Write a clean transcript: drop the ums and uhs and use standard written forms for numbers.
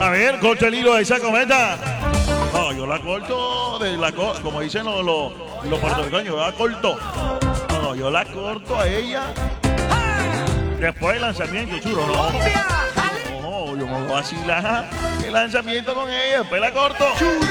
A ver, corta el hilo de esa cometa. No, yo la corto, como dicen los puertorriqueños, yo la corto. No, yo la corto a ella. Después el lanzamiento, chulo, ¿no? No, yo me voy a vacilar el lanzamiento con ella, después la corto.